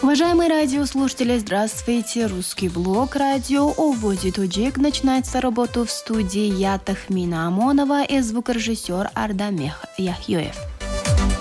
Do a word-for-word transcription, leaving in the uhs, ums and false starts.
Уважаемые радиослушатели, здравствуйте. Русский блок радио «Оводи Туджик» начинается работу в студии. Я Тахмина Амонова и звукорежиссер Ардамех Яхьёев.